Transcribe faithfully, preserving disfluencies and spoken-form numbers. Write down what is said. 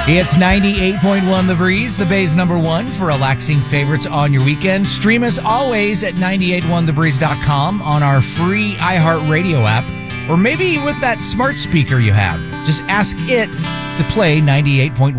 It's ninety-eight point one The Breeze, the Bay's number one for relaxing favorites on your weekend. Stream us always at nine eight one the breeze dot com on our free iHeartRadio app, or maybe with that smart speaker you have. Just ask it to play ninety-eight point one.